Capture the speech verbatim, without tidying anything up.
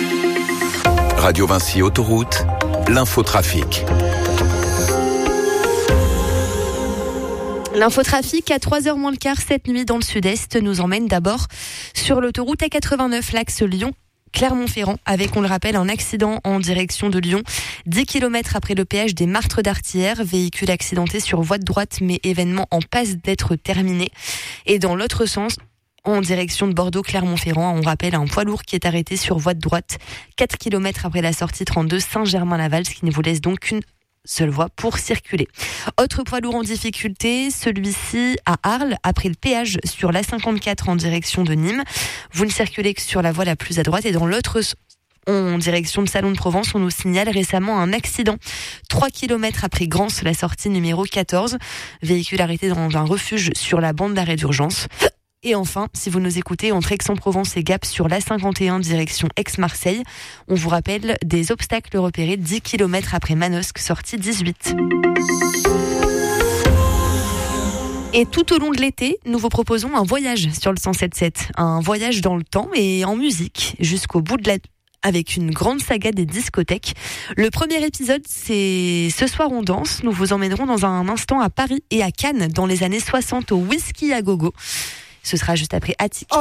Radio Vinci Autoroute, l'infotrafic. L'infotrafic à trois heures moins le quart cette nuit dans le sud-est nous emmène d'abord sur l'autoroute A quatre-vingt-neuf, l'axe Lyon. Clermont-Ferrand, avec, on le rappelle, un accident en direction de Lyon. dix kilomètres après le péage des Martres d'Artillère, véhicule accidenté sur voie de droite, mais événement en passe d'être terminé. Et dans l'autre sens, en direction de Bordeaux-Clermont-Ferrand, on rappelle un poids lourd qui est arrêté sur voie de droite, quatre kilomètres après la sortie trente-deux Saint-Germain-Laval, ce qui ne vous laisse donc qu'une seule voie pour circuler. Autre poids lourd en difficulté, celui-ci à Arles, après le péage sur l'A cinquante-quatre en direction de Nîmes. Vous ne circulez que sur la voie la plus à droite et dans l'autre en direction de Salon de Provence, on nous signale récemment un accident. trois kilomètres après Grance, la sortie numéro quatorze. Véhicule arrêté dans un refuge sur la bande d'arrêt d'urgence. Et enfin, si vous nous écoutez entre Aix-en-Provence et Gap sur l'A cinquante et un direction Aix-Marseille, on vous rappelle des obstacles repérés dix kilomètres après Manosque, sortie dix-huit. Et tout au long de l'été, nous vous proposons un voyage sur le cent sept sept. Un voyage dans le temps et en musique, jusqu'au bout de la... avec une grande saga des discothèques. Le premier épisode, c'est Ce soir on danse. Nous vous emmènerons dans un instant à Paris et à Cannes dans les années soixante au Whisky à Gogo. Ce sera juste après Attic.